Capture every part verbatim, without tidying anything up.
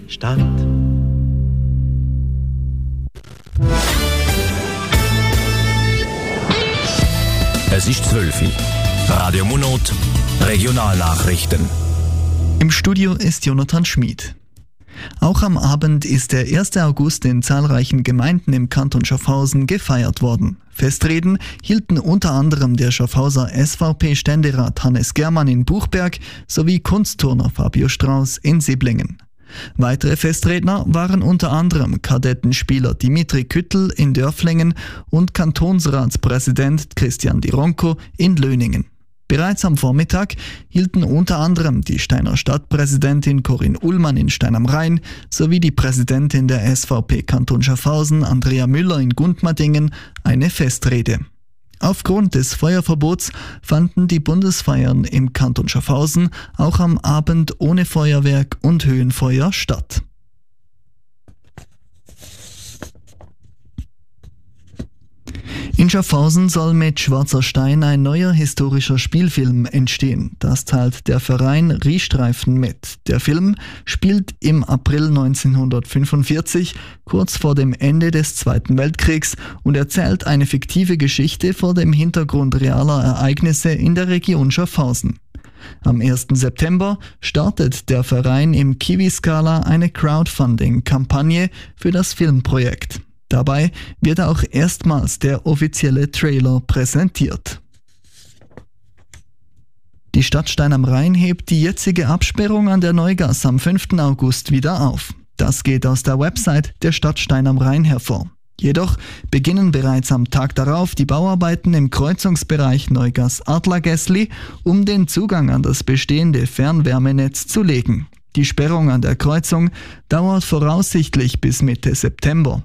Stadt. Es ist zwölf Uhr. Radio Monot, Regionalnachrichten. Im Studio ist Jonathan Schmid. Auch am Abend ist der erste August in zahlreichen Gemeinden im Kanton Schaffhausen gefeiert worden. Festreden hielten unter anderem der Schaffhauser S V P-Ständerat Hannes Germann in Buchberg sowie Kunstturner Fabio Strauß in Siblingen. Weitere Festredner waren unter anderem Kadettenspieler Dimitri Küttel in Dörflingen und Kantonsratspräsident Christian Di Ronco in Löningen. Bereits am Vormittag hielten unter anderem die Steiner Stadtpräsidentin Corinne Ullmann in Stein am Rhein sowie die Präsidentin der S V P Kanton Schaffhausen Andrea Müller in Gundmadingen eine Festrede. Aufgrund des Feuerverbots fanden die Bundesfeiern im Kanton Schaffhausen auch am Abend ohne Feuerwerk und Höhenfeuer statt. In Schaffhausen soll mit Schwarzer Stein ein neuer historischer Spielfilm entstehen. Das teilt der Verein Riestreifen mit. Der Film spielt im April neunzehnhundertfünfundvierzig, kurz vor dem Ende des Zweiten Weltkriegs, und erzählt eine fiktive Geschichte vor dem Hintergrund realer Ereignisse in der Region Schaffhausen. Am ersten September startet der Verein im Kiwi-Skala eine Crowdfunding-Kampagne für das Filmprojekt. Dabei wird auch erstmals der offizielle Trailer präsentiert. Die Stadt Stein am Rhein hebt die jetzige Absperrung an der Neugasse am fünften August wieder auf. Das geht aus der Website der Stadt Stein am Rhein hervor. Jedoch beginnen bereits am Tag darauf die Bauarbeiten im Kreuzungsbereich Neugass-Adlergässli, um den Zugang an das bestehende Fernwärmenetz zu legen. Die Sperrung an der Kreuzung dauert voraussichtlich bis Mitte September.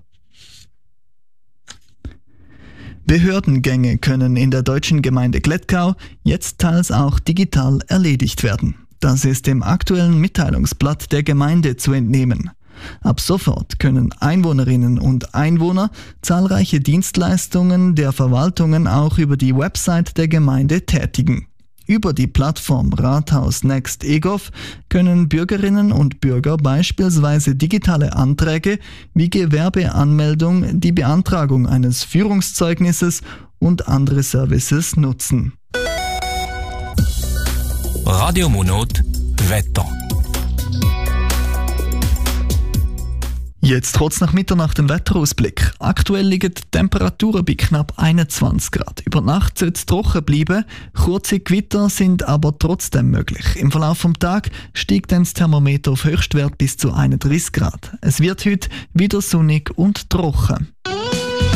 Behördengänge können in der deutschen Gemeinde Glettkau jetzt teils auch digital erledigt werden. Das ist dem aktuellen Mitteilungsblatt der Gemeinde zu entnehmen. Ab sofort können Einwohnerinnen und Einwohner zahlreiche Dienstleistungen der Verwaltungen auch über die Website der Gemeinde tätigen. Über die Plattform Rathaus Next eGov können Bürgerinnen und Bürger beispielsweise digitale Anträge wie Gewerbeanmeldung, die Beantragung eines Führungszeugnisses und andere Services nutzen. Radio Monot, Wetter. Jetzt trotz nach Mitternacht im Wetterausblick. Aktuell liegen die Temperaturen bei knapp einundzwanzig Grad. Über Nacht soll es trocken bleiben, kurze Gewitter sind aber trotzdem möglich. Im Verlauf des Tages steigt dann das Thermometer auf Höchstwert bis zu einunddreißig Grad. Es wird heute wieder sonnig und trocken.